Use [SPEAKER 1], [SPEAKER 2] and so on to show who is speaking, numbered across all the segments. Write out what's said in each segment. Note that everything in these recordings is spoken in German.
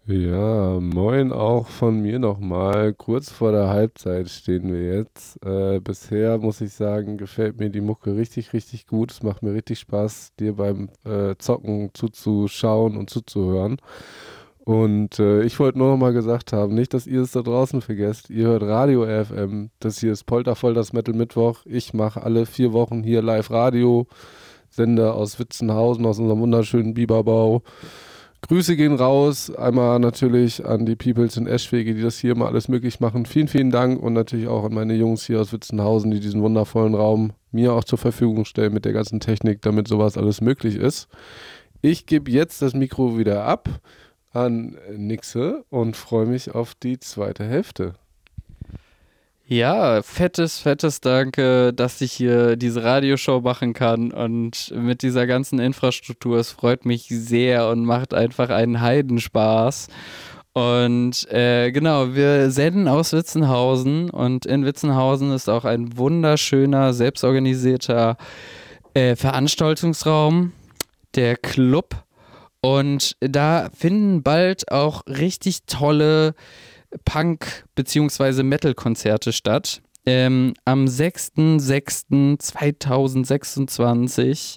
[SPEAKER 1] Ja, moin auch von mir nochmal. Kurz vor der Halbzeit stehen wir jetzt. Bisher muss ich sagen, gefällt mir die Mucke richtig, richtig gut. Es macht mir richtig Spaß, dir beim Zocken zuzuschauen und zuzuhören. Und ich wollte nur noch mal gesagt haben, nicht, dass ihr es da draußen vergesst. Ihr hört Radio RFM. Das hier ist Poltervoll, das Metal Mittwoch. Ich mache alle 4 Wochen hier Live-Radio. Sender aus Witzenhausen, aus unserem wunderschönen Bieberbau. Grüße gehen raus. Einmal natürlich an die Peoples in Eschwege, die das hier immer alles möglich machen. Vielen, vielen Dank und natürlich auch an meine Jungs hier aus Witzenhausen, die diesen wundervollen Raum mir auch zur Verfügung stellen mit der ganzen Technik, damit sowas alles möglich ist. Ich gebe jetzt das Mikro wieder ab an Nixe und freue mich auf die zweite Hälfte.
[SPEAKER 2] Ja, fettes Danke, dass ich hier diese Radioshow machen kann und mit dieser ganzen Infrastruktur. Es freut mich sehr und macht einfach einen Heidenspaß. Und genau, wir senden aus Witzenhausen und in Witzenhausen ist auch ein wunderschöner, selbstorganisierter Veranstaltungsraum, der Club. Und da finden bald auch richtig tolle Punk- bzw. Metal-Konzerte statt. Am 6.6.2026,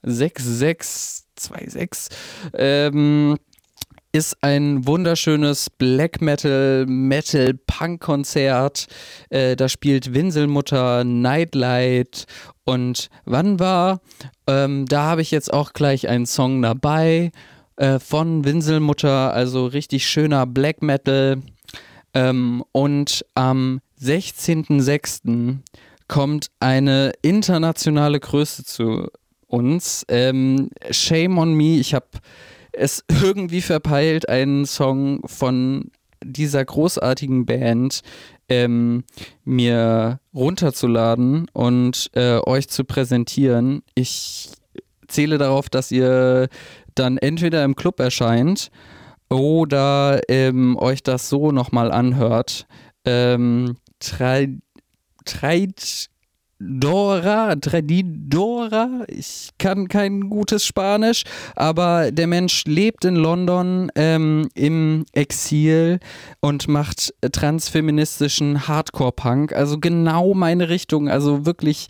[SPEAKER 2] 6626, ist ein wunderschönes Black Metal, Metal-Punk-Konzert. Da spielt Winselmutter, Nightlight und wann war? Da habe ich jetzt auch gleich einen Song dabei von Winselmutter, also richtig schöner Black Metal. Und am 16.06. kommt eine internationale Größe zu uns. Shame on me, ich habe es irgendwie verpeilt, einen Song von dieser großartigen Band mir runterzuladen und euch zu präsentieren. Ich zähle darauf, dass ihr dann entweder im Club erscheint oder euch das so nochmal anhört. Tradidora, ich kann kein gutes Spanisch, aber der Mensch lebt in London im Exil und macht transfeministischen Hardcore-Punk, also genau meine Richtung, also wirklich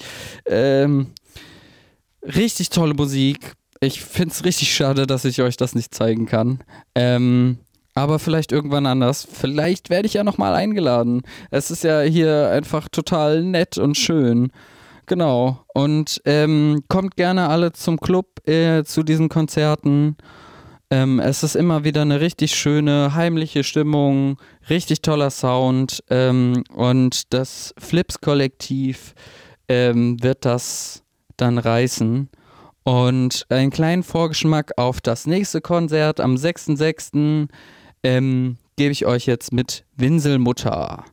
[SPEAKER 2] richtig tolle Musik. Ich finde es richtig schade, dass ich euch das nicht zeigen kann. Aber vielleicht irgendwann anders. Vielleicht werde ich ja nochmal eingeladen. Es ist ja hier einfach total nett und schön. Genau. Und kommt gerne alle zum Club zu diesen Konzerten. Es ist immer wieder eine richtig schöne, heimliche Stimmung, richtig toller Sound. Und das Flips-Kollektiv wird das dann reißen. Und einen kleinen Vorgeschmack auf das nächste Konzert am 6.6. Gebe ich euch jetzt mit Winselmutter.